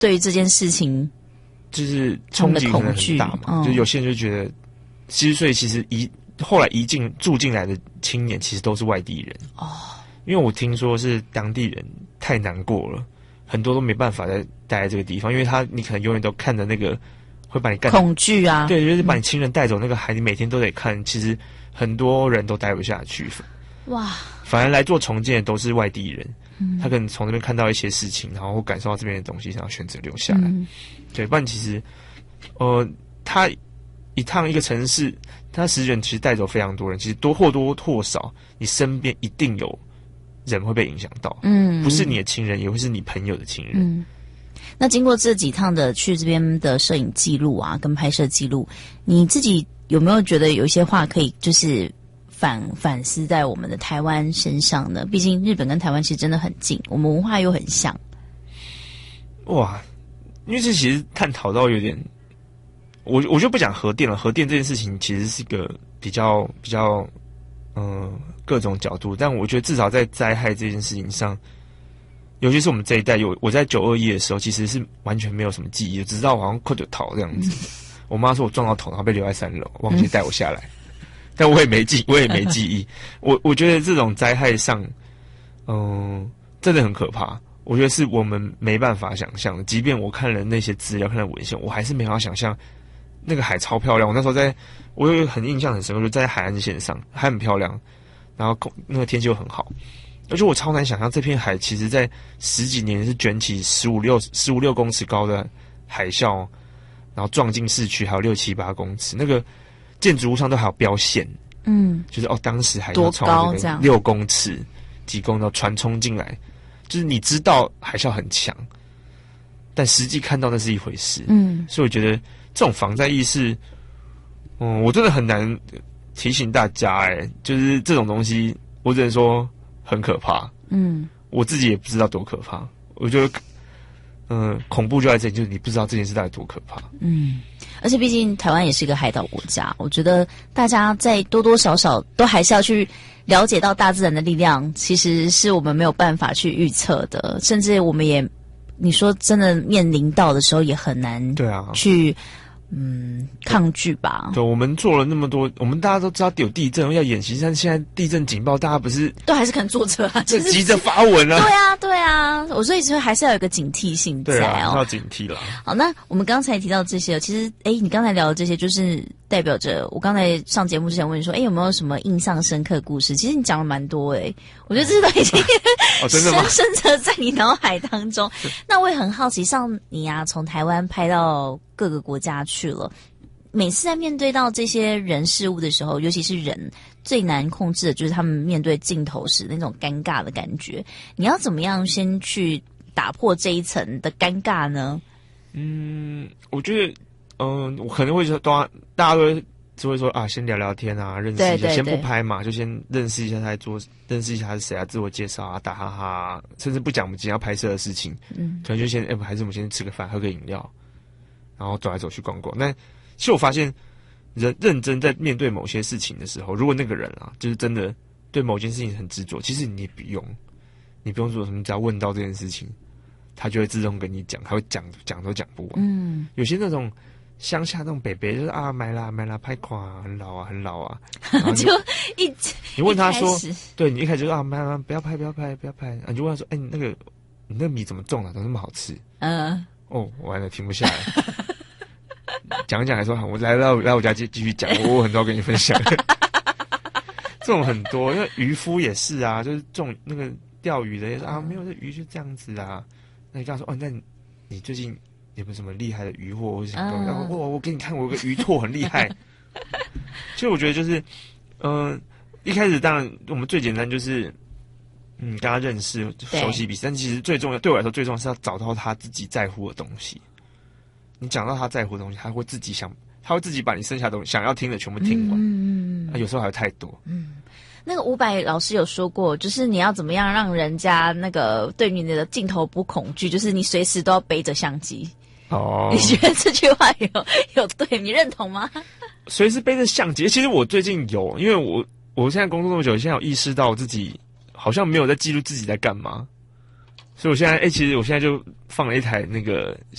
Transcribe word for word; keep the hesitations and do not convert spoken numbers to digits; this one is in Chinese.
对于这件事情， 就是冲击可能很大嘛。 嗯、 就有些人就觉得，其实所以其实移后来移进住进来的青年，其实都是外地人哦。因为我听说是当地人太难过了，很多都没办法再待在这个地方，因为他你可能永远都看着那个会把你干恐惧啊， 对，就是把你亲人带走那个海，你每天都得看，其实很多人都待不下去。 哇， 反而来做重建的都是外地人，嗯、他可能从那边看到一些事情，然后感受到这边的东西，然后选择留下来。嗯、对，不然其实，呃，他一趟一个城市，他十人其实带走非常多人，其实多或多或少，你身边一定有人会被影响到，嗯，不是你的亲人，也会是你朋友的亲人。嗯， 那经过这几趟的去这边的摄影记录啊，跟拍摄记录，你自己有没有觉得有一些话可以就是反反思在我们的台湾身上呢？毕竟日本跟台湾其实真的很近，我们文化又很像。 哇，因为这其实探讨到有点，我我就不讲核电了。核电这件事情其实是一个比较比较，嗯、呃，各种角度。但我觉得至少在灾害这件事情上，尤其是我们这一代，有我在九二一的时候，其实是完全没有什么记忆，只知道好像快就逃这样子。嗯、我妈说我撞到头，然后被留在三楼，忘记带我下来。嗯但我也没记，我也没记忆。我我觉得这种灾害上，嗯、呃，真的很可怕。我觉得是我们没办法想象的。即便我看了那些资料，看了文献，我还是没办法想象那个海超漂亮。我那时候在，我有很印象很深刻，就在海岸线上，还很漂亮，然后那个天气又很好。而且我超难想象这片海，其实在十几年是卷起十五六十五六公尺高的海啸，然后撞进市区，还有六七八公尺那个。建筑物上都还有标线，嗯，就是哦，当时海啸超这样六公尺、几公，然后船冲进来，就是你知道海啸很强，但实际看到那是一回事，嗯，所以我觉得这种防灾意识，嗯，我真的很难提醒大家，哎，就是这种东西，我只能说很可怕，嗯，我自己也不知道多可怕，我觉得，嗯，恐怖就在这里，就是你不知道这件事到底多可怕，嗯。 而且毕竟台湾也是一个海岛国家，我觉得大家在多多少少都还是要去了解到大自然的力量，其实是我们没有办法去预测的，甚至我们也，你说真的面临到的时候也很难，对啊，去嗯抗拒吧。 对，我们做了那么多，我们大家都知道有地震要演习，但现在地震警报，大家不是都还是可能坐车啊， 就急着发文啊。 对啊，对啊，我所以说还是要有一个警惕性在哦， 对啊，要警惕了。 好，那我们刚才提到这些，其实哎，你刚才聊的这些，就是代表着我刚才上节目之前问你说，哎，有没有什么印象深刻的故事？其实你讲了蛮多哎，我觉得这都已经哦真的吗？ 深深的在你脑海当中。那我也很好奇，像你啊，从台湾拍到各个国家去了。每次在面对到这些人事物的时候，尤其是人最难控制的就是他们面对镜头时那种尴尬的感觉。你要怎么样先去打破这一层的尴尬呢？ 嗯，我觉得，嗯、呃，我可能会说，大家都会只会说啊，先聊聊天啊，认识一下， 对对对， 先不拍嘛，就先认识一下他在做，认识一下他是谁啊，自我介绍啊，打哈哈、啊，甚至不讲我们今天要拍摄的事情，嗯，可能就先，哎、欸，还是我们先吃个饭，喝个饮料，然后走来走去逛逛。那其实我发现，人认真在面对某些事情的时候，如果那个人啊，就是真的对某件事情很执着，其实你不用，你不用做什么，只要问到这件事情，他就会自动跟你讲，他会讲讲都讲不完。嗯，有些那种乡下那种北北就是啊，买啦买啦，拍垮、啊，很老啊很老啊， 就一你问他说，对你一开始就说啊，买啦不要拍不要拍不要拍，啊、你就问他说，哎、欸，你那个你那个米怎么种啊，怎么那么好吃？嗯，哦，完了停不下来。讲一讲还说好，我来到来我家继继续讲，我有很多要跟你分享。这种很多，因为渔夫也是啊，就是种那个钓鱼的也是啊，没有这鱼就这样子啊。那你跟他说哦，那你你最近有没有什么厉害的渔获或者什么东西？然后我我给你看，我有个鱼拓很厉害。其实我觉得就是，嗯、呃，一开始当然我们最简单就是嗯跟他认识熟悉彼此，但其实最重要对我来说最重要是要找到他自己在乎的东西。你讲到他在乎的东西，他会自己想，他会自己把你剩下的东西想要听的全部听完。嗯嗯、啊、有时候还有太多。嗯， 那个伍佰老师有说过，就是你要怎么样让人家那个对你的镜头不恐惧，就是你随时都要背着相机。哦，你觉得这句话有有对你认同吗？ 随时背着相机，其实我最近有，因为我我现在工作那么久，现在有意识到自己好像没有在记录自己在干嘛。 所以我现在，哎、欸，其实我现在就放了一台那个